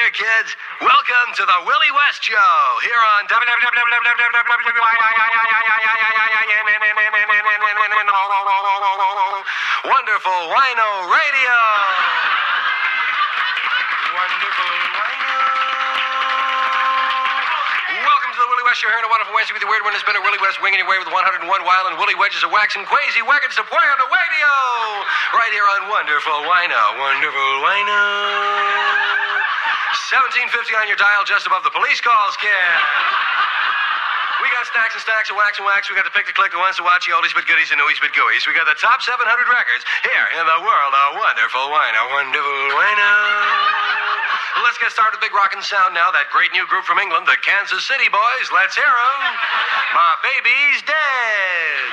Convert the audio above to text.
there, kids. Welcome to the Willie West Show here on Wonderful Wino Radio. Wonderful Wino. Welcome to the Willie West Show here on a wonderful Wednesday with the weird one that's been a Willie West winging away with 101 wild and woolly wedges of wax and crazy wagons to play on the radio. Right here on Wonderful Wino. Wonderful Wino. 1750 on your dial just above the police calls, kid. We got stacks and stacks of wax and wax. We got the pick to click, the ones to watch, the oldies but goodies and newies but gooies. We got the top 700 records here in the world of Wonderful Wino. Wonderful Wino. Let's get started with big rockin' sound now. That great new group from England, the Kansas City Boys. Let's hear 'em. My baby's dead.